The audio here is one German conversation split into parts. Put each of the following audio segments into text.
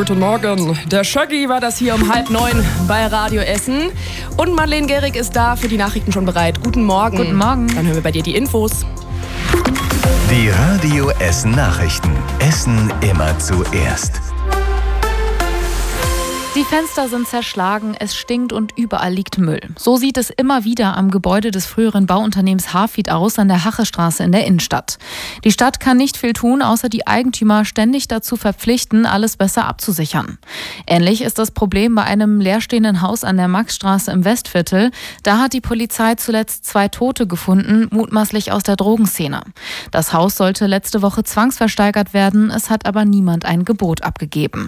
Guten Morgen. Der Schöggi war das hier um 8:30 bei Radio Essen. Und Madeleine Gehrig ist da für die Nachrichten schon bereit. Guten Morgen. Guten Morgen. Dann hören wir bei dir die Infos. Die Radio Essen Nachrichten. Essen immer zuerst. Die Fenster sind zerschlagen, es stinkt und überall liegt Müll. So sieht es immer wieder am Gebäude des früheren Bauunternehmens Hafid aus an der Hachestraße in der Innenstadt. Die Stadt kann nicht viel tun, außer die Eigentümer ständig dazu verpflichten, alles besser abzusichern. Ähnlich ist das Problem bei einem leerstehenden Haus an der Maxstraße im Westviertel. Da hat die Polizei zuletzt 2 Tote gefunden, mutmaßlich aus der Drogenszene. Das Haus sollte letzte Woche zwangsversteigert werden, es hat aber niemand ein Gebot abgegeben.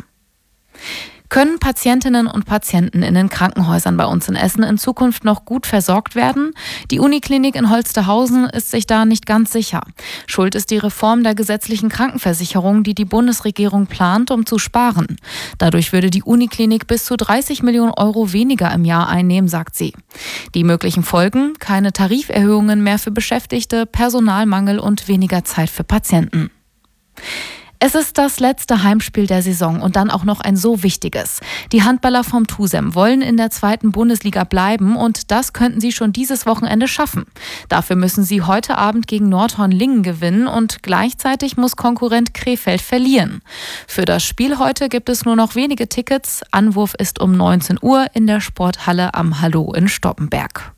Können Patientinnen und Patienten in den Krankenhäusern bei uns in Essen in Zukunft noch gut versorgt werden? Die Uniklinik in Holsterhausen ist sich da nicht ganz sicher. Schuld ist die Reform der gesetzlichen Krankenversicherung, die die Bundesregierung plant, um zu sparen. Dadurch würde die Uniklinik bis zu 30 Millionen Euro weniger im Jahr einnehmen, sagt sie. Die möglichen Folgen: keine Tariferhöhungen mehr für Beschäftigte, Personalmangel und weniger Zeit für Patienten. Es ist das letzte Heimspiel der Saison und dann auch noch ein so wichtiges. Die Handballer vom TuSem wollen in der 2. Bundesliga bleiben und das könnten sie schon dieses Wochenende schaffen. Dafür müssen sie heute Abend gegen Nordhorn-Lingen gewinnen und gleichzeitig muss Konkurrent Krefeld verlieren. Für das Spiel heute gibt es nur noch wenige Tickets. Anwurf ist um 19 Uhr in der Sporthalle am Hallo in Stoppenberg.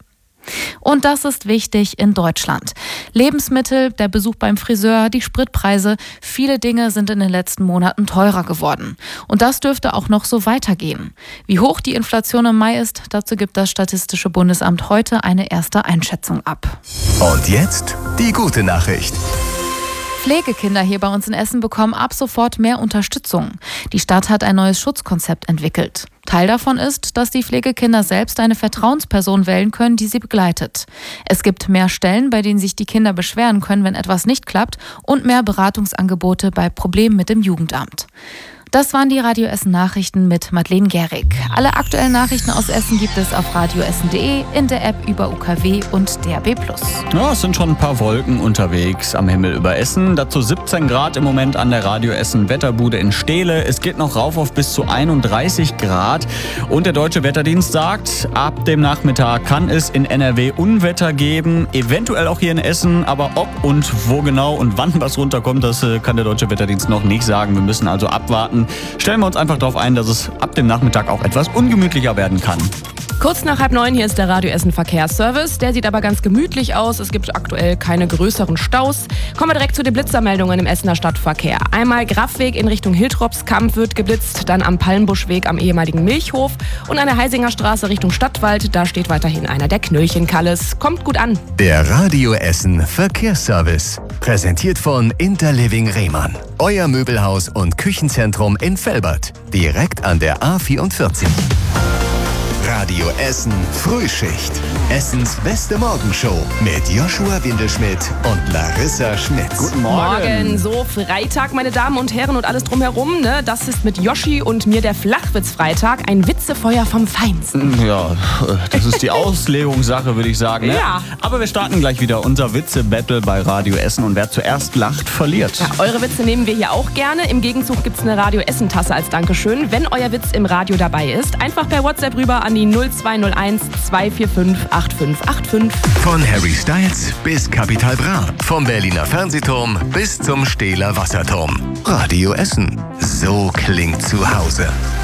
Und das ist wichtig in Deutschland. Lebensmittel, der Besuch beim Friseur, die Spritpreise, viele Dinge sind in den letzten Monaten teurer geworden. Und das dürfte auch noch so weitergehen. Wie hoch die Inflation im Mai ist, dazu gibt das Statistische Bundesamt heute eine erste Einschätzung ab. Und jetzt die gute Nachricht. Pflegekinder hier bei uns in Essen bekommen ab sofort mehr Unterstützung. Die Stadt hat ein neues Schutzkonzept entwickelt. Teil davon ist, dass die Pflegekinder selbst eine Vertrauensperson wählen können, die sie begleitet. Es gibt mehr Stellen, bei denen sich die Kinder beschweren können, wenn etwas nicht klappt, und mehr Beratungsangebote bei Problemen mit dem Jugendamt. Das waren die Radio Essen Nachrichten mit Madeleine Gehrig. Alle aktuellen Nachrichten aus Essen gibt es auf radioessen.de, in der App über UKW und DAB+. Ja, es sind schon ein paar Wolken unterwegs am Himmel über Essen. Dazu 17 Grad im Moment an der Radio Essen Wetterbude in Steele. Es geht noch rauf auf bis zu 31 Grad. Und der Deutsche Wetterdienst sagt, ab dem Nachmittag kann es in NRW Unwetter geben. Eventuell auch hier in Essen. Aber ob und wo genau und wann was runterkommt, das kann der Deutsche Wetterdienst noch nicht sagen. Wir müssen also abwarten. Stellen wir uns einfach darauf ein, dass es ab dem Nachmittag auch etwas ungemütlicher werden kann. Kurz nach 8:30 hier ist der Radio Essen Verkehrsservice. Der sieht aber ganz gemütlich aus. Es gibt aktuell keine größeren Staus. Kommen wir direkt zu den Blitzermeldungen im Essener Stadtverkehr. Einmal Grafweg in Richtung Hiltropskamp wird geblitzt, dann am Palmbuschweg am ehemaligen Milchhof und an der Heisinger Straße Richtung Stadtwald. Da steht weiterhin einer der Knöllchenkalles. Kommt gut an. Der Radio Essen Verkehrsservice. Präsentiert von Interliving Rehmann. Euer Möbelhaus und Küchenzentrum in Velbert. Direkt an der A44. Radio Essen Frühschicht. Essens beste Morgenshow mit Joshua Windelschmidt und Larissa Schmitz. Guten Morgen. Morgen, so Freitag, meine Damen und Herren und alles drumherum. Ne? Das ist mit Yoshi und mir der Flachwitz-Freitag. Ein Witzefeuer vom Feinsten. Ja, das ist die Auslegungssache, würde ich sagen. Ne? Ja. Aber wir starten gleich wieder unser Witze-Battle bei Radio Essen und wer zuerst lacht, verliert. Ja, eure Witze nehmen wir hier auch gerne. Im Gegenzug gibt es eine Radio Essen-Tasse als Dankeschön. Wenn euer Witz im Radio dabei ist, einfach per WhatsApp rüber an die 0201 245 8585. Von Harry Styles bis Capital Bra. Vom Berliner Fernsehturm bis zum Stehler Wasserturm. Radio Essen. So klingt zu Hause.